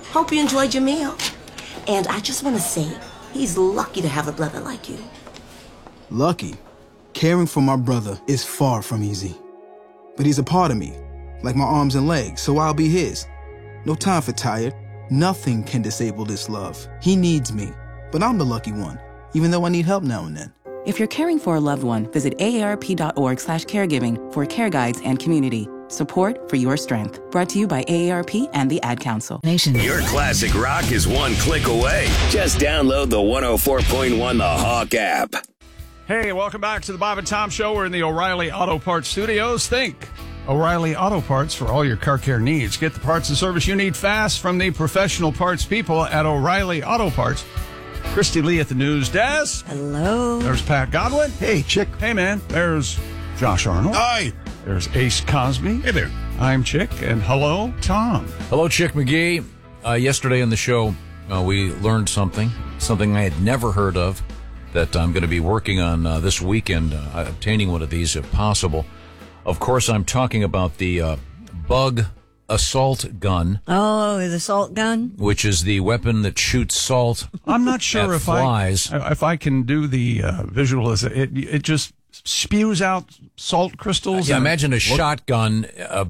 Hope you enjoyed your meal. And I just want to say, he's lucky to have a brother like you. Lucky? Caring for my brother is far from easy. But he's a part of me, like my arms and legs, so I'll be his. No time for tired. Nothing can disable this love. He needs me, but I'm the lucky one, even though I need help now and then. If you're caring for a loved one, visit aarp.org/caregiving for care guides and community. Support for your strength. Brought to you by AARP and the Ad Council. Your classic rock is one click away. Just download the 104.1 The Hawk app. Hey, welcome back to the Bob and Tom Show. We're in the O'Reilly Auto Parts studios. Think O'Reilly Auto Parts for all your car care needs. Get the parts and service you need fast from the professional parts people at O'Reilly Auto Parts. Christy Lee at the news desk. Hello. There's Pat Godwin. Hey, Chick. Hey, man. There's Josh Arnold. Hi. There's Ace Cosby. Hey there. I'm Chick, and hello, Tom. Hello, Chick McGee. Yesterday on the show, we learned something I had never heard of, that I'm going to be working on this weekend, obtaining one of these if possible. Of course, I'm talking about the Bug assault gun. Oh, the salt gun? Which is the weapon that shoots salt. I'm not sure if I can do the visualization. It just spews out salt crystals. Yeah, imagine a shotgun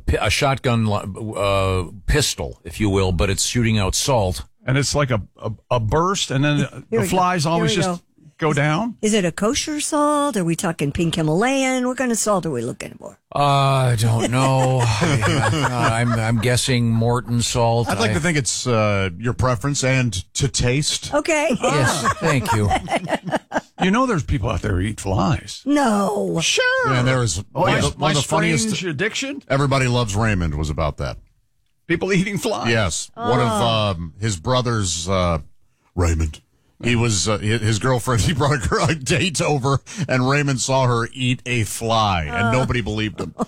pistol, if you will, but it's shooting out salt. And it's like a burst, and then the flies always just go down. Is it a kosher salt? Are we talking pink Himalayan? What kind of salt are we looking for? I don't know. I'm guessing Morton salt. I'd like to think it's your preference and to taste. Okay. Yes, thank you. You know there's people out there who eat flies. No. Sure. Yeah, there was one of the funniest. Strange addiction? Everybody Loves Raymond was about that. People eating flies? Yes. One of his brothers, Raymond. He was his girlfriend. He brought a date over, and Raymond saw her eat a fly, and nobody believed him.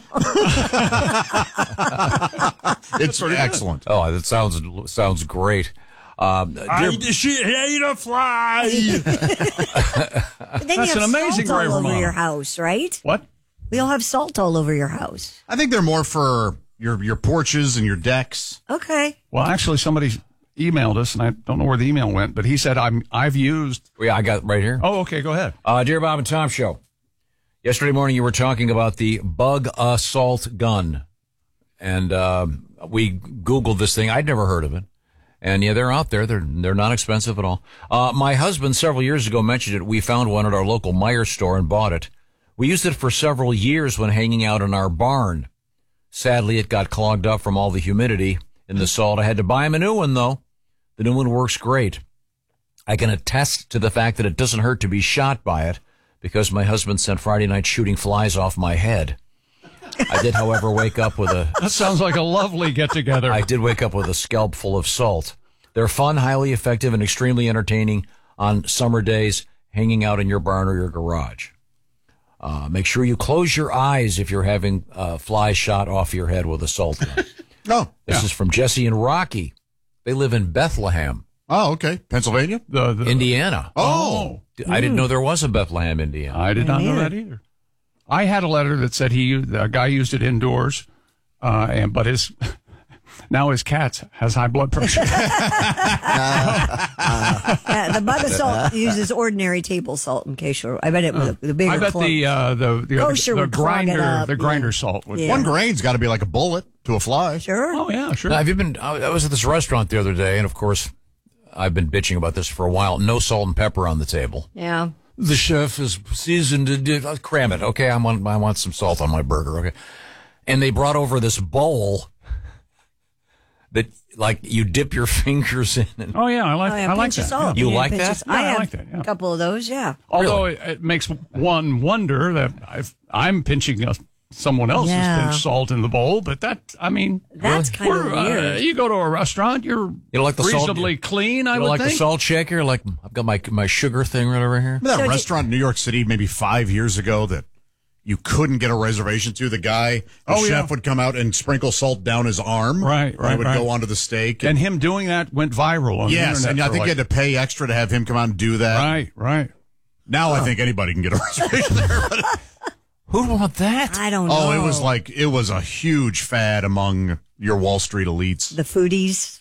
It's excellent. Oh, that sounds great. She ate a fly. But then That's you an have amazing salt all over remodel. your house, right? What? We all have salt all over your house. I think they're more for your porches and your decks. Okay. Well, actually, somebody emailed us, and I don't know where the email went, but he said I've used. Yeah, I got it right here. Oh, okay, go ahead. Dear Bob and Tom Show, yesterday morning you were talking about the Bug assault gun, and we Googled this thing. I'd never heard of it, and yeah, they're out there. They're not expensive at all. My husband several years ago mentioned it. We found one at our local Meijer store and bought it. We used it for several years when hanging out in our barn. Sadly, it got clogged up from all the humidity in the salt. I had to buy him a new one, though. The new one works great. I can attest to the fact that it doesn't hurt to be shot by it, because my husband spent Friday night shooting flies off my head. I did, however, wake up with a... That sounds like a lovely get-together. I did wake up with a scalp full of salt. They're fun, highly effective, and extremely entertaining on summer days, hanging out in your barn or your garage. Make sure you close your eyes if you're having flies shot off your head with a salt gun. This is from Jesse and Rocky. They live in Bethlehem. Oh, okay. Pennsylvania? Indiana. Oh. I didn't know there was a Bethlehem, Indiana. I did not know that either. I had a letter that said the guy used it indoors, but his cat has high blood pressure. The Bug assault uses ordinary table salt. In case you're, I bet it was the bigger. I bet the grinder salt would. One grain's got to be like a bullet to a fly. Sure. Oh yeah, sure. Now, have you been? I was at this restaurant the other day, and of course, I've been bitching about this for a while. No salt and pepper on the table. Yeah. The chef is seasoned. Cram it, okay? I want some salt on my burger, okay? And they brought over this bowl that, like, you dip your fingers in. And oh yeah, I like that. Salt. You like that? I have like that. Yeah. A couple of those. Yeah. Although it makes one wonder that I'm pinching someone else's pinched salt in the bowl, but that's kind of weird. You go to a restaurant, you're like the reasonably clean. I would think. Like the salt shaker. Like, I've got my sugar thing right over here. Remember that restaurant in New York City maybe 5 years ago that you couldn't get a reservation to? The chef would come out and sprinkle salt down his arm. Right. And it would go onto the steak. And him doing that went viral on the internet. And I think you had to pay extra to have him come out and do that. Right. Now I think anybody can get a reservation there. But who would want that? I don't know. Oh, it was a huge fad among your Wall Street elites. The foodies.